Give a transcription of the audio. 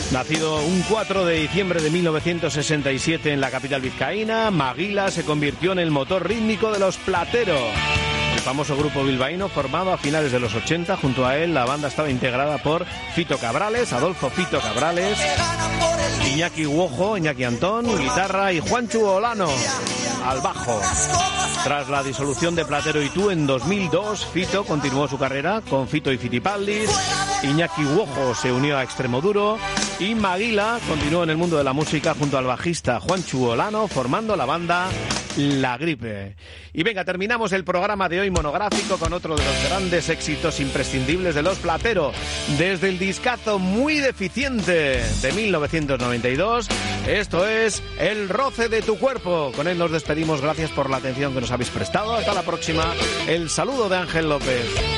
Nacido un 4 de diciembre de 1967 en la capital vizcaína, Maguila se convirtió en el motor rítmico de Los Plateros. El famoso grupo bilbaíno formado a finales de los 80, junto a él la banda estaba integrada por Fito Cabrales, Adolfo Fito Cabrales, Iñaki Guojo, Iñaki Antón, guitarra, y Juanchu Olano al bajo. Tras la disolución de Platero y Tú en 2002, Fito continuó su carrera con Fito y Fitipaldis, Iñaki Guojo se unió a Extremoduro y Maguila continuó en el mundo de la música junto al bajista Juanchu Olano, formando la banda La Gripe. Y venga, terminamos el programa de hoy monográfico con otro de los grandes éxitos imprescindibles de Los Plateros. Desde el discazo Muy Deficiente de 1992, esto es El Roce de tu Cuerpo. Con él nos despedimos, gracias por la atención que nos habéis prestado. Hasta la próxima. El saludo de Ángel López.